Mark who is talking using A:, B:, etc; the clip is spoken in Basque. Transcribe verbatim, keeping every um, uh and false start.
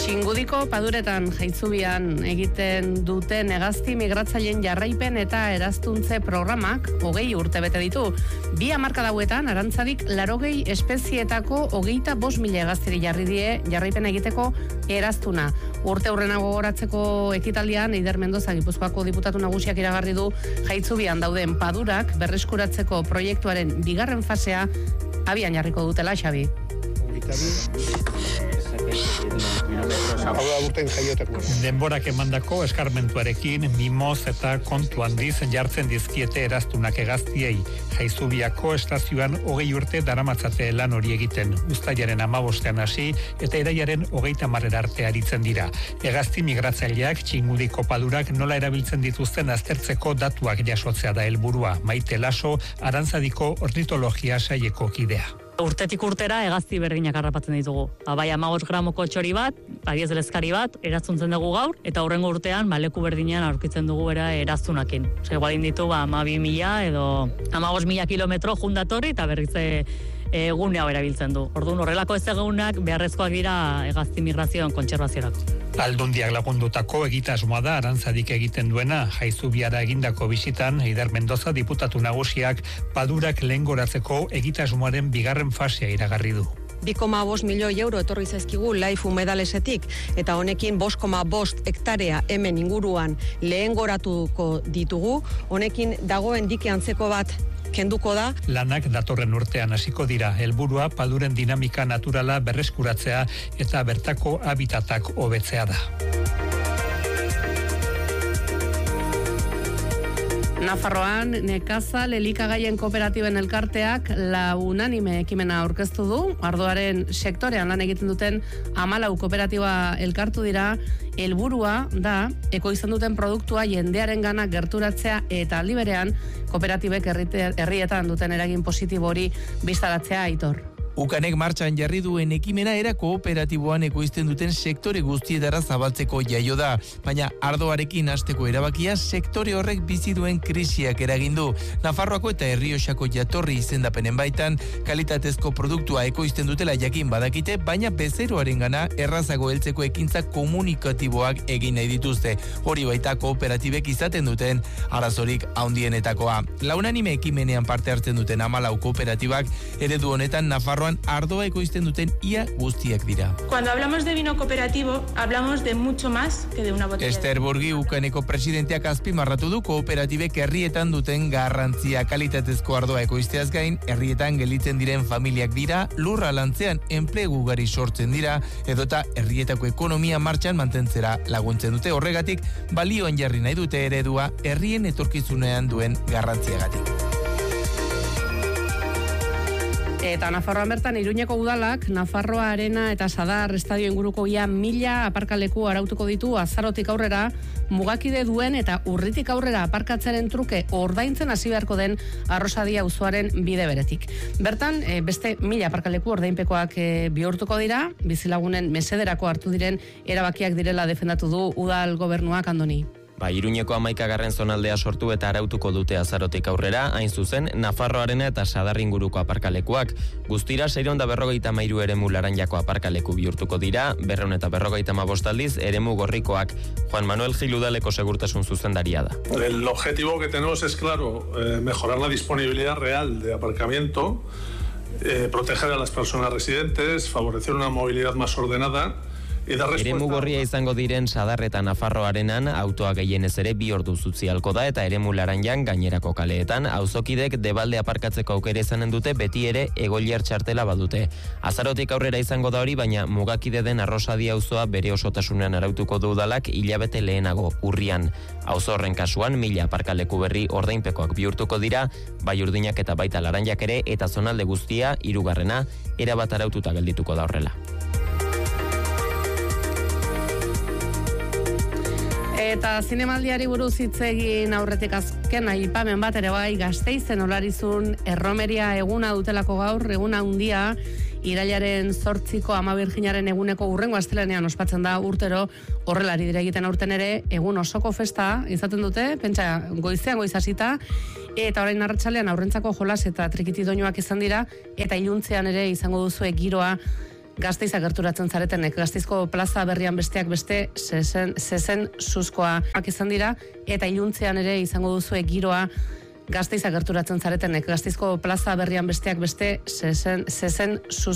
A: Txingudiko paduretan Jaitzubian egiten duten hegazti migratzaileen jarraipen eta eraztuntze programak hogei urte bete ditu. Bi hamarkada hauetan Arantzadik larogei espezietako hogeita bost mila hegaztiri jarri die jarraipen egiteko eraztuna. Urte hurrena gogoratzeko ekitaldian Eider Mendoza Gipuzkoako diputatu nagusiak iragarri du Jaitzubian dauden padurak berreskuratzeko proiektuaren bigarren fasea abian jarriko dutela, Xabi.
B: Denborak emandako eskarmentuarekin mimoz eta kontu handiz jartzen dizkiete eraztunak hegaztiei. Jaitzubiako estazioan hogei urte daramatzate lan hori egiten. Uztailaren hamabostean hasi eta iraiaren hogeita hamarera arte aritzen dira. Hegazti migratzaileak Txingudiko padurak nola erabiltzen dituzten aztertzeko datuak jasotzea da helburua. Maite Laso, Arantzadiko ornitologia saileko kidea.
C: Urtetik urtera hegazti berdinak harrapatzen ditugu. Bai hamabost gramoko txori bat, adiez lezkari bat, eraztuntzen dugu gaur, eta hurrengo urtean leku berdinean aurkitzen dugu era eraztunakin. Osa, igualin ditu, ba, hamabi mila edo hamabost mila kilometro jundatorri eta berriz egune hau erabiltzen du. Orduan horrelako ez egunak beharrezkoak dira hegazti migrazioan kontserbaziorako.
B: Aldundiak lagundutako egitasmoa da Arantzadik egiten duena. Jaitzubiara egindako bisitan Eider Mendoza diputatu nagusiak padurak lehengoratzeko egitasmoaren bigarren fasea iragarri du.
D: bi koma bost milioi euro etorri zaizkigu Life Umedalesetik eta honekin bost koma bost hektarea hemen inguruan lehengoratuko ditugu. Honekin dagoen dike antzeko bat kenduko da.
B: Lanak datorren urtean hasiko dira. Helburua paduren dinamika naturala berreskuratzea eta bertako habitatak hobetzea da.
A: Nafarroan, Nekazal elikagaien kooperatiben elkarteak la unanime ekimena aurkeztu du. Ardoaren sektorean lan egiten duten hamalau kooperatiba elkartu dira. Helburua da ekoizten duten produktua jendearengana gerturatzea eta aldi berean kooperatibek herrietan duten eragin positibo hori bistaratzea, Aitor.
E: Ukanek martxan jarri duen ekimena era kooperatiboan ekoizten duten sektore guztietara zabaltzeko jaio da, baina ardoarekin hasteko erabakia sektore horrek bizi duen krisiak eragin du. Nafarroako eta Errioxako jatorri izendapenen baitan kalitatezko produktua ekoizten dutela jakin badakite, baina bezeroarengana errazago heltzeko ekintza komunikatiboak egin nahi dituzte. Hori baita kooperatibek izaten duten arazorik handienetakoa. La unanime ekimenean parte hartzen duten hamalau kooperatibak eredu honetan Nafarro ardoa ekoizten duten ia guztiak dira.
F: Cuando hablamos de vino cooperativo, hablamos de mucho más que de una botella.
E: Ester Burgi Ukaneko presidenteak azpimarratu du kooperatibek herrietan duten garrantzia. Kalitatezko ardoa ekoizteaz gain, herrietan gelditzen diren familiak dira, lurra lantzean enplegu ugari sortzen dira, edota herrietako ekonomia martxan mantentzera laguntzen dute. Horregatik, balioan jarri nahi dute eredua herrien etorkizunean duen garrantziagatik.
A: Eta Nafarroan bertan Iruñeko udalak Nafarroa Arena eta Sadar estadio inguruko ia mila aparkaleku arautuko ditu azarotik aurrera mugakide duen eta urritik aurrera aparkatzaren truke ordaintzen hasi beharko den Arrosadia auzoaren bide beretik. Bertan e, beste mila aparkaleku ordainpekoak e, bihurtuko dira, bizilagunen mesederako hartu diren erabakiak direla defendatu du udal gobernuak, Andoni.
G: Ba, Iruñeko hamaikagarren zonaldea sortu eta arautuko dute azarotik aurrera, hain zuzen, Nafarroarena eta Sadar inguruko aparkalekuak. Guztira, seiehun eta berrogeita hamairu eremu Laranjako aparkaleku bihurtuko dira, berrehun eta berrogeita hamabost aldiz eremu Gorrikoak. Juan Manuel Gil udaleko segurtasun zuzendaria da.
H: El objetivo que tenemos es, claro, eh, mejorar la disponibilidad real de aparcamiento, eh, proteger a las personas residentes, favorecer una movilidad más ordenada.
G: Eremu gorria izango diren Sadar eta Nafarroarenan autoa gehienez ere bi ordu utzi ahalko da eta eremu Laranjan gainerako kaleetan auzokidek debalde aparkatzeko aukera izanen dute beti ere egoiliar txartela badute. Azarotik aurrera izango da hori, baina mugakide den Arrosadia auzoa bere osotasunean arautuko du udalak hilabete lehenago urrian. Auzo horren kasuan mila aparkaleku berri ordainpekoak bihurtuko dira, bai Urdinak eta baita Laranjak ere eta zonalde guztia hirugarrena erabat araututa geldituko da horrela.
A: Eta zinemaldiari buruz hitz egin aurretik azken aipamen bat ere bai Gasteizen Olarizun erromeria eguna dutelako gaur, eguna handia, irailaren zortziko Ama Birjinaren eguneko hurrengo astelehenean ospatzen da urtero, horrelari dira egiten aurten ere, egun osoko festa izaten dute, pentsa goizean goiz hasita, eta orain arratsalean aurrentzako jolas eta trikitidoinoak izan dira, eta iluntzean ere izango duzue giroa Gasteiz gerturatzen zaretenek, Gasteizko plaza berrian besteak beste zezen, zezen suzkoak izan dira, eta iluntzean ere izango duzue giroa Gasteiz gerturatzen zaretenek, Gasteizko plaza berrian besteak beste zezen, zezen suzkoak